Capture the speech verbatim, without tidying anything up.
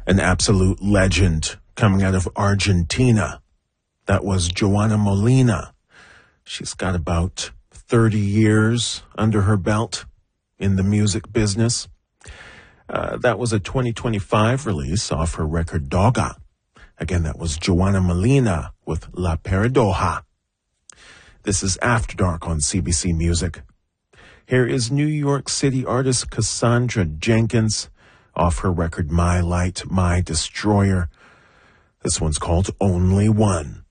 an absolute legend coming out of Argentina. That was Joana Molina. She's got about thirty years under her belt in the music business. Uh, that was a twenty twenty-five release off her record Doga. Again, that was Joana Molina with La Paradoja. This is After Dark on C B C Music. Here is New York City artist Cassandra Jenkins off her record My Light, My Destroyer. This one's called Only One.